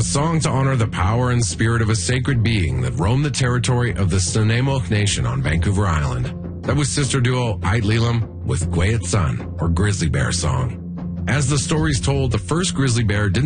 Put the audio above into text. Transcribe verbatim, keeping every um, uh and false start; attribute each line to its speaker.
Speaker 1: song to honor the power and spirit of a sacred being that roamed the territory of the Snuneymuxw Nation on Vancouver Island. That was sister duo Ait Lelam with Gwayet Sun, or Grizzly Bear Song. As the story's told, the first grizzly bear didn't